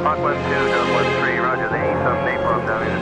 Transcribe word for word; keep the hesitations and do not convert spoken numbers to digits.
Mach one two, Delta one three, roger, they need some napalm down in